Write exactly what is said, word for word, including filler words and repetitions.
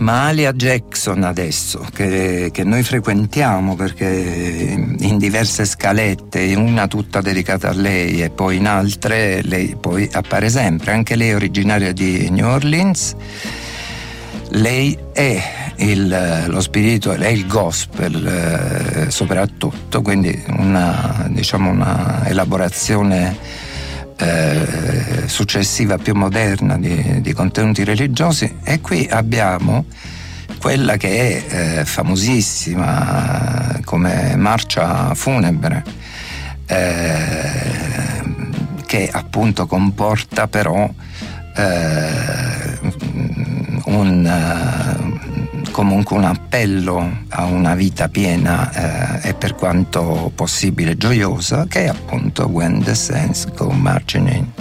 Ma Alia Jackson adesso, che, che noi frequentiamo perché in diverse scalette, una tutta dedicata a lei e poi in altre lei poi appare sempre, anche lei è originaria di New Orleans. Lei è il, lo spirito, è il gospel eh, soprattutto, quindi una, diciamo una elaborazione Eh, successiva più moderna di, di contenuti religiosi. E qui abbiamo quella che è eh, famosissima come marcia funebre, eh, che appunto comporta però eh, un comunque un appello a una vita piena eh, e per quanto possibile gioiosa, che è appunto When the Saints Go Marching In.